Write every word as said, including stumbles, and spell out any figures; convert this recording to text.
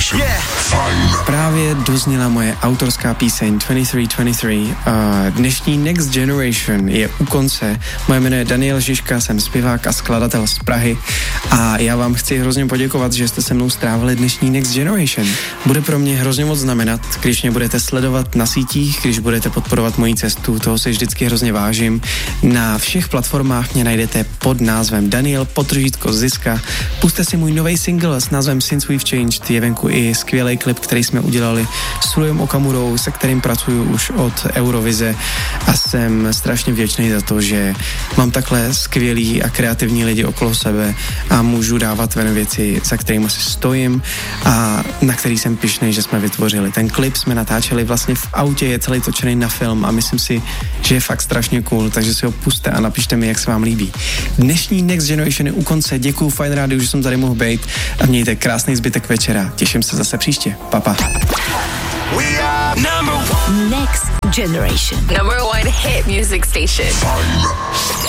Generation. Yeah. Právě dozněla moje autorská píseň dvacet tři dvacet tři. Dnešní Next Generation je u konce. Moje jméno je Daniel Žižka, jsem zpěvák a skladatel z Prahy a já vám chci hrozně poděkovat, že jste se mnou strávili dnešní Next Generation. Bude pro mě hrozně moc znamenat, když mě budete sledovat na sítích, když budete podporovat moji cestu, toho si vždycky hrozně vážím. Na všech platformách mě najdete pod názvem Daniel Potržítko Ziska. Puste si můj nový single s názvem Since We've Changed, je venku i skvělý klip, který jsme udělali s Lujem Okamurou, se kterým pracuju už od Eurovize a jsem strašně vděčný za to, že mám takhle skvělý a kreativní lidi okolo sebe a můžu dávat ven věci, za kterými si stojím a na který jsem pyšnej, že jsme vytvořili. Ten klip jsme natáčeli vlastně v autě, je celý točený na film a myslím si, že je fakt strašně cool, takže si ho puste a napište mi, jak se vám líbí. Dnešní Next Generation je u konce, děkuju Fajn rádiu, že jsem tady mohl být a mějte krásný zbytek večera. Těším se zase příště. Papa. Next Generation. Number one hit music station.